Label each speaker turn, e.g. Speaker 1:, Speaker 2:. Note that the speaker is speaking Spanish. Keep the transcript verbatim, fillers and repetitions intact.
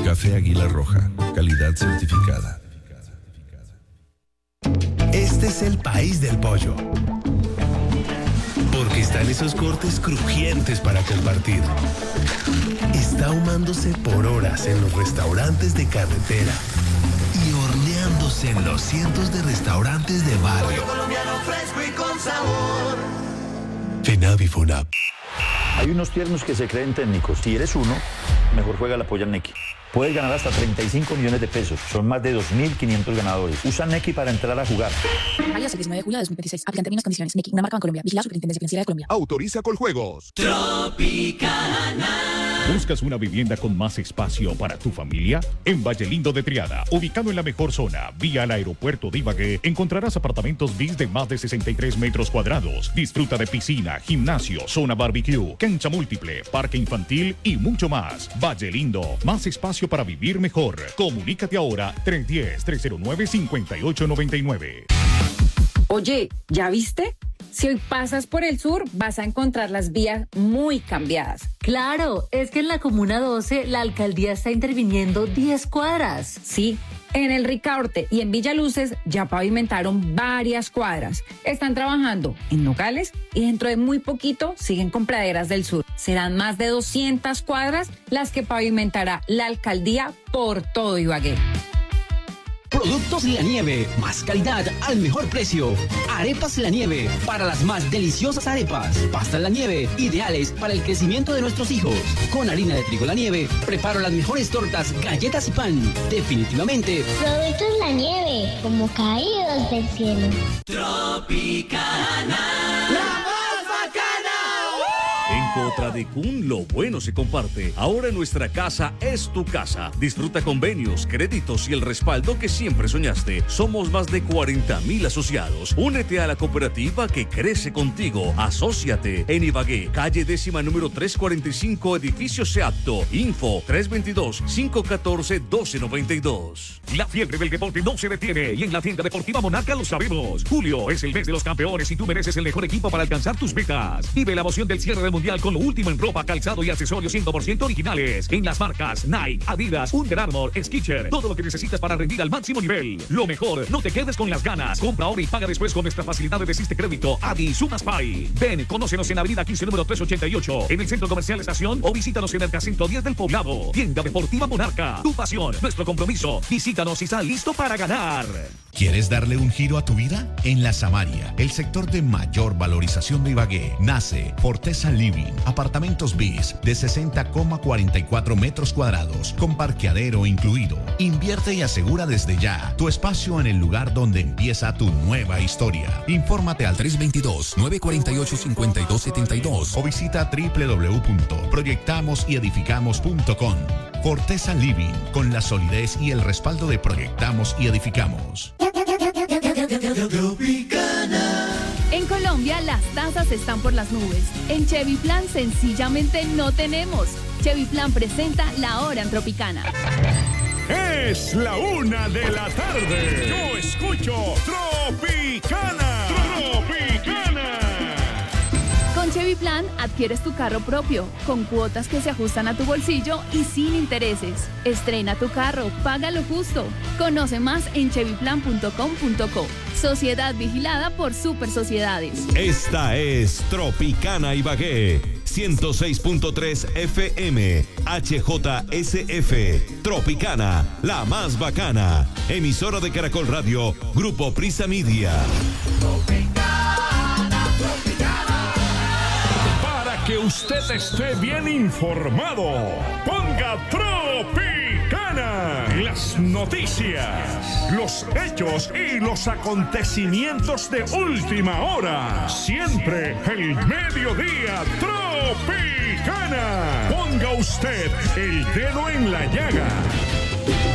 Speaker 1: Café Águila Roja, calidad certificada.
Speaker 2: Este es el país del pollo. Porque están esos cortes crujientes para compartir. Está ahumándose por horas en los restaurantes de carretera y horneándose en los cientos de restaurantes de barrio.
Speaker 3: Pollo colombiano fresco y con sabor.
Speaker 2: FENAVI FONAP.
Speaker 4: Hay unos tiernos que se creen técnicos. Si eres uno, mejor juega la polla Nequi. Puedes ganar hasta treinta y cinco millones de pesos. Son más de dos mil quinientos ganadores. Usa Nequi para entrar a jugar.
Speaker 5: Válido hasta el diecinueve de julio de dos mil veintiséis. Aplican términos y condiciones. Nequi, una marca en Colombia. Vigilado Superintendencia Financiera de Colombia.
Speaker 6: Autoriza Coljuegos.
Speaker 3: Tropicana.
Speaker 7: ¿Buscas una vivienda con más espacio para tu familia? En Valle Lindo de Triada, ubicado en la mejor zona, vía al aeropuerto de Ibagué, encontrarás apartamentos bis de más de sesenta y tres metros cuadrados. Disfruta de piscina, gimnasio, zona barbecue, cancha múltiple, parque infantil y mucho más. Valle Lindo, más espacio para vivir mejor. Comunícate ahora tres uno cero, tres cero nueve, cinco ocho nueve nueve.
Speaker 8: Oye, ¿ya viste? Si hoy pasas por el sur, vas a encontrar las vías muy cambiadas.
Speaker 9: Claro, es que en la Comuna doce la alcaldía está interviniendo diez cuadras.
Speaker 8: Sí, en el Ricaurte y en Villaluces ya pavimentaron varias cuadras. Están trabajando en Nogales y dentro de muy poquito siguen con Praderas del Sur. Serán más de doscientas cuadras las que pavimentará la alcaldía por todo Ibagué.
Speaker 10: Productos La Nieve, más calidad al mejor precio. Arepas La Nieve, para las más deliciosas arepas. Pastas La Nieve, ideales para el crecimiento de nuestros hijos. Con harina de trigo La Nieve, preparo las mejores tortas, galletas y pan. Definitivamente.
Speaker 11: Productos La Nieve, como caídos del cielo.
Speaker 3: Tropicana. La más bacana.
Speaker 12: En Cotradecún lo bueno se comparte. Ahora nuestra casa es tu casa. Disfruta convenios, créditos y el respaldo que siempre soñaste. Somos más de cuarenta mil asociados. Únete a la cooperativa que crece contigo. Asóciate en Ibagué, calle décima número trescientos cuarenta y cinco, edificio Seapto. Info tres dos dos, cinco uno cuatro, uno dos nueve dos.
Speaker 13: La fiebre del deporte no se detiene y en la tienda deportiva Monarca lo sabemos. Julio es el mes de los campeones y tú mereces el mejor equipo para alcanzar tus metas. Vive la emoción del cierre del mundial con lo último en ropa, calzado y accesorios cien por ciento originales. En las marcas Nike, Adidas, Under Armour, Skechers. Todo lo que necesitas para rendir al máximo nivel. Lo mejor, no te quedes con las ganas. Compra ahora y paga después con nuestra facilidad de Desiste Crédito. Adi Sumas Pay. Ven, conócenos en Avenida quince, número trescientos ochenta y ocho. En el Centro Comercial Estación o visítanos en el ciento diez del Poblado. Tienda Deportiva Monarca. Tu pasión, nuestro compromiso. Visítanos y está listo para ganar.
Speaker 14: ¿Quieres darle un giro a tu vida? En La Samaria, el sector de mayor valorización de Ibagué, nace Forteza Living, apartamentos bis de sesenta coma cuarenta y cuatro metros cuadrados, con parqueadero incluido. Invierte y asegura desde ya tu espacio en el lugar donde empieza tu nueva historia. Infórmate al tres dos dos, nueve cuatro ocho, cinco dos siete dos o visita doble u doble u doble u punto proyectamos y edificamos punto com. Forteza Living, con la solidez y el respaldo de Proyectamos y Edificamos.
Speaker 15: En Colombia las tasas están por las nubes. En Chevy Plan sencillamente no tenemos. Chevy Plan presenta La Hora en Tropicana.
Speaker 16: Es la una de la tarde. Yo escucho Tropicana. Tropicana.
Speaker 15: Con Chevy Plan adquieres tu carro propio, con cuotas que se ajustan a tu bolsillo y sin intereses. Estrena tu carro, paga lo justo. Conoce más en chevy plan punto com punto co. Sociedad vigilada por Super Sociedades.
Speaker 17: Esta es Tropicana Ibagué, ciento seis punto tres F M, H J S F. Tropicana, la más bacana. Emisora de Caracol Radio, Grupo Prisa Media.
Speaker 16: Que usted esté bien informado. Ponga Tropicana. Las noticias, los hechos y los acontecimientos de última hora. Siempre el mediodía. Tropicana. Ponga usted el dedo en la llaga.